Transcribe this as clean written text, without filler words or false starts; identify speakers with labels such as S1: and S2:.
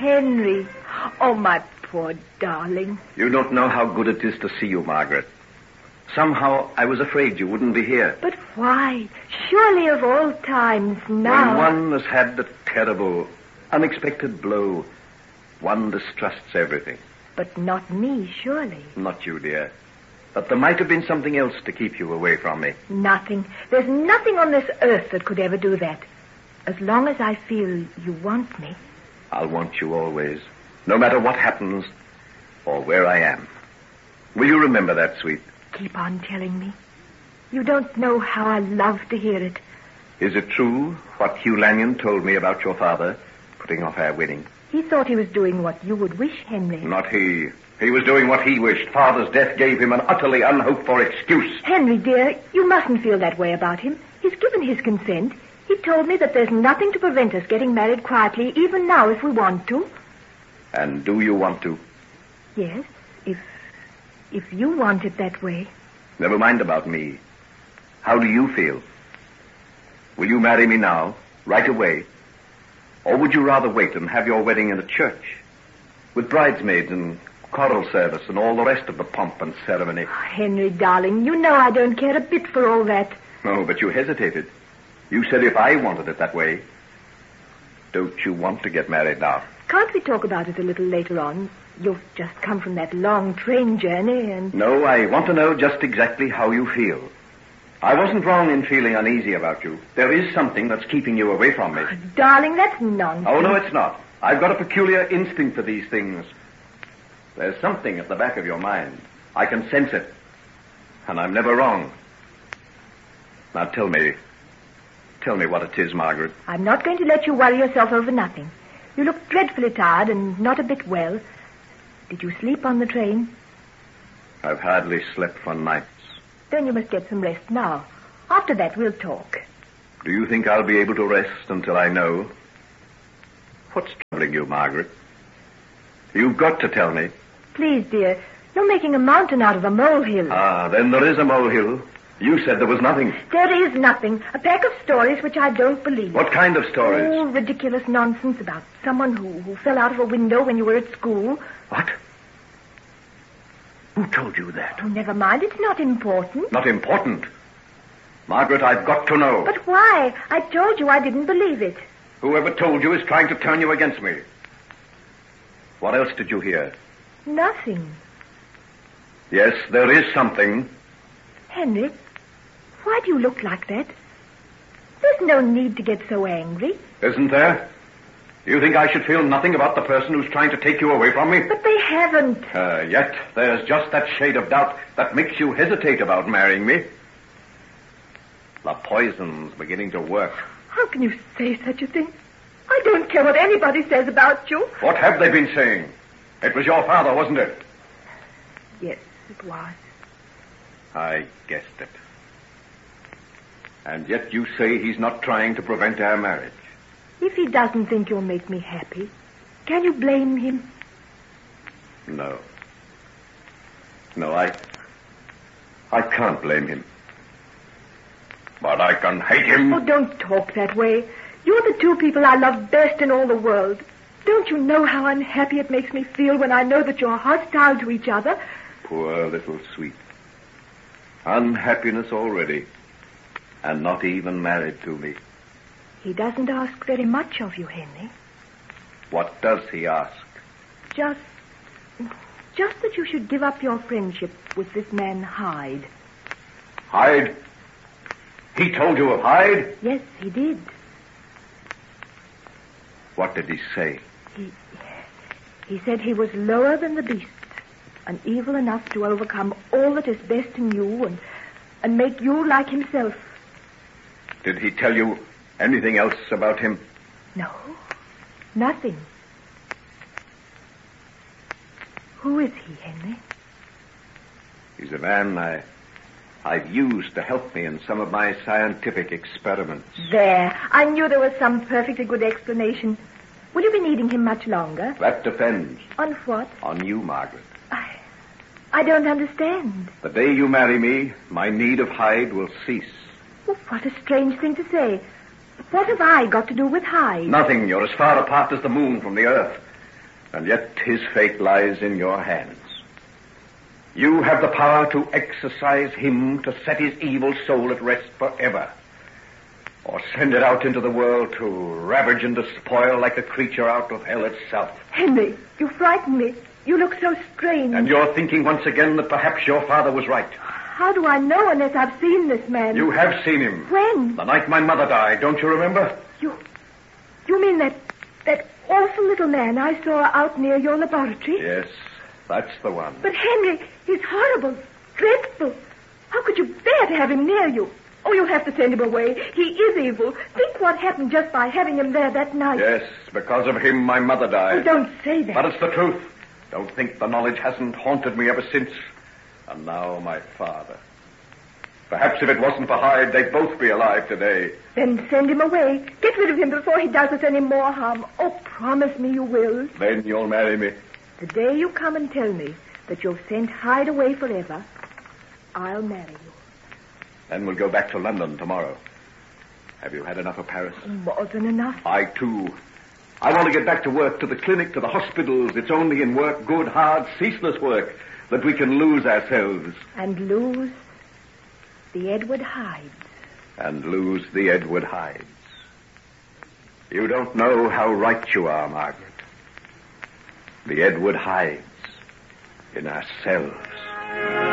S1: Henry. Oh, my poor darling.
S2: You don't know how good it is to see you, Margaret. Somehow I was afraid you wouldn't be here.
S1: But why? Surely of all times now...
S2: When one has had the terrible, unexpected blow, one distrusts everything.
S1: But not me, surely.
S2: Not you, dear. But there might have been something else to keep you away from me.
S1: Nothing. There's nothing on this earth that could ever do that. As long as I feel you want me.
S2: I'll want you always, no matter what happens or where I am. Will you remember that, sweet?
S1: Keep on telling me. You don't know how I love to hear it.
S2: Is it true what Hugh Lanyon told me about your father putting off our wedding?
S1: He thought he was doing what you would wish, Henry.
S2: Not he. He was doing what he wished. Father's death gave him an utterly unhoped-for excuse.
S1: Henry, dear, you mustn't feel that way about him. He's given his consent. He told me that there's nothing to prevent us getting married quietly, even now, if we want to.
S2: And do you want to?
S1: Yes, if you want it that way.
S2: Never mind about me. How do you feel? Will you marry me now, right away? Or would you rather wait and have your wedding in a church, with bridesmaids and choral service and all the rest of the pomp and ceremony?
S1: Oh, Henry, darling, you know I don't care a bit for all that.
S2: No, but you hesitated. You said if I wanted it that way. Don't you want to get married now?
S1: Can't we talk about it a little later on? You've just come from that long train journey and...
S2: No, I want to know just exactly how you feel. I wasn't wrong in feeling uneasy about you. There is something that's keeping you away from me.
S1: Oh, darling, that's nonsense.
S2: Oh, no, it's not. I've got a peculiar instinct for these things. There's something at the back of your mind. I can sense it. And I'm never wrong. Now tell me what it is, Margaret.
S1: I'm not going to let you worry yourself over nothing. You look dreadfully tired and not a bit well. Did you sleep on the train?
S2: I've hardly slept for nights.
S1: Then you must get some rest now. After that, we'll talk.
S2: Do you think I'll be able to rest until I know? What's troubling you, Margaret? You've got to tell me.
S1: Please, dear, you're making a mountain out of a molehill.
S2: Ah, then there is a molehill. You said there was nothing.
S1: There is nothing. A pack of stories which I don't believe.
S2: What kind of stories?
S1: Oh, ridiculous nonsense about someone who fell out of a window when you were at school.
S2: What? Who told you that?
S1: Oh, never mind. It's not important.
S2: Not important? Margaret, I've got to know.
S1: But why? I told you I didn't believe it.
S2: Whoever told you is trying to turn you against me. What else did you hear?
S1: Nothing.
S2: Yes, there is something.
S1: Henry, why do you look like that? There's no need to get so angry.
S2: Isn't there? You think I should feel nothing about the person who's trying to take you away from me?
S1: But they haven't.
S2: Yet there's just that shade of doubt that makes you hesitate about marrying me. The poison's beginning to work.
S1: How can you say such a thing? I don't care what anybody says about you.
S2: What have they been saying? It was your father, wasn't it?
S1: Yes, it was.
S2: I guessed it. And yet you say he's not trying to prevent our marriage.
S1: If he doesn't think you'll make me happy, can you blame him?
S2: No. No, I can't blame him. But I can hate him.
S1: Oh, don't talk that way. You're the two people I love best in all the world. Don't you know how unhappy it makes me feel when I know that you're hostile to each other?
S2: Poor little sweet. Unhappiness already. And not even married to me.
S1: He doesn't ask very much of you, Henry.
S2: What does he ask?
S1: Just that you should give up your friendship with this man Hyde.
S2: Hyde? He told you of Hyde?
S1: Yes, he did.
S2: What did he say?
S1: He said he was lower than the beasts and evil enough to overcome all that is best in you and make you like himself.
S2: Did he tell you anything else about him?
S1: No, nothing. Who is he, Henry?
S2: He's a man I've used to help me in some of my scientific experiments.
S1: There. I knew there was some perfectly good explanation. Will you be needing him much longer?
S2: That depends.
S1: On what?
S2: On you, Margaret.
S1: I don't understand.
S2: The day you marry me, my need of Hyde will cease.
S1: Well, what a strange thing to say. What have I got to do with Hyde?
S2: Nothing. You're as far apart as the moon from the earth. And yet his fate lies in your hands. You have the power to exorcise him, to set his evil soul at rest forever. Or send it out into the world to ravage and despoil like a creature out of hell itself.
S1: Henry, you frighten me. You look so strange.
S2: And you're thinking once again that perhaps your father was right.
S1: How do I know unless I've seen this man?
S2: You have seen him.
S1: When?
S2: The night my mother died, don't you remember?
S1: You mean that awful little man I saw out near your laboratory?
S2: Yes, that's the one.
S1: But Henry, he's horrible, dreadful. How could you bear to have him near you? Oh, you'll have to send him away. He is evil. Think what happened just by having him there that night.
S2: Yes, because of him my mother died.
S1: Oh, don't say that.
S2: But it's the truth. Don't think the knowledge hasn't haunted me ever since. And now my father. Perhaps if it wasn't for Hyde, they'd both be alive today.
S1: Then send him away. Get rid of him before he does us any more harm. Oh, promise me you will.
S2: Then you'll marry me.
S1: The day you come and tell me that you've sent Hyde away forever, I'll marry you.
S2: Then we'll go back to London tomorrow. Have you had enough of Paris?
S1: More than enough.
S2: I, too. I want to get back to work, to the clinic, to the hospitals. It's only in work, good, hard, ceaseless work, that we can lose ourselves.
S1: And lose the Edward Hydes.
S2: And lose the Edward Hydes. You don't know how right you are, Margaret. The Edward Hydes in ourselves.